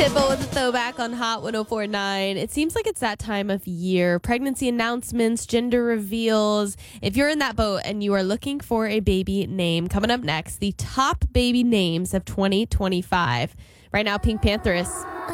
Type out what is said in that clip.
Pitbull with a throwback on Hot 104.9. It seems like it's that time of year. Pregnancy announcements, gender reveals. If you're in that boat and you are looking for a baby name, coming up next, the top baby names of 2025. Right now, Pink Panther is